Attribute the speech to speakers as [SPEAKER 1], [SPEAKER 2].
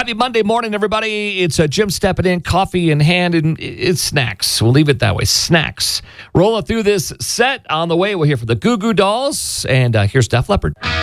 [SPEAKER 1] Happy Monday morning, everybody. It's Jim stepping in, coffee in hand, and it's snacks. We'll leave it that way. Snacks. Rolling through this set. On the way, we'll hear from the Goo Goo Dolls, and here's Def Leppard.